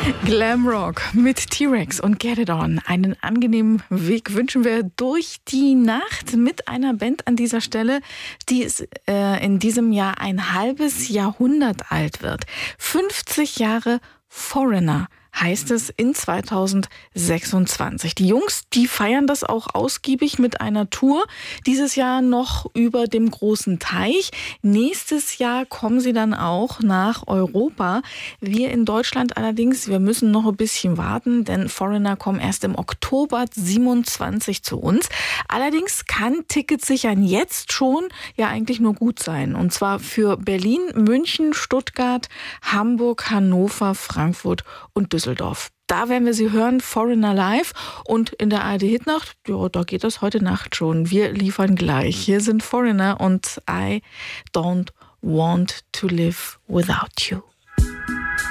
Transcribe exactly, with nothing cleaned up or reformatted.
Glamrock mit T-Rex und Get It On. Einen angenehmen Weg wünschen wir durch die Nacht mit einer Band an dieser Stelle, die es, äh, in diesem Jahr ein halbes Jahrhundert alt wird. fünfzig Jahre Foreigner heißt es in zweitausendsechsundzwanzig. Die Jungs, die feiern das auch ausgiebig mit einer Tour. Dieses Jahr noch über dem großen Teich. Nächstes Jahr kommen sie dann auch nach Europa. Wir in Deutschland allerdings, wir müssen noch ein bisschen warten, denn Foreigner kommen erst im Oktober siebenundzwanzig zu uns. Allerdings kann Tickets sichern jetzt schon ja eigentlich nur gut sein. Und zwar für Berlin, München, Stuttgart, Hamburg, Hannover, Frankfurt und Düsseldorf. Da werden wir sie hören, Foreigner live. Und in der A R D-Hitnacht, ja, da geht das heute Nacht schon. Wir liefern gleich. Hier sind Foreigner und I Don't Want to Live Without You.